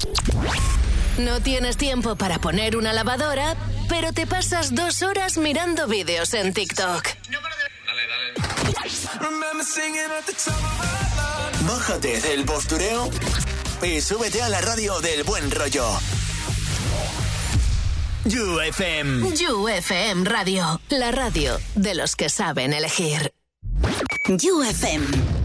No tienes tiempo para poner una lavadora, pero te pasas 2 horas mirando vídeos en TikTok. Dale. Bájate del postureo y súbete a la radio del buen rollo. You FM. You FM Radio, la radio de los que saben elegir. You FM.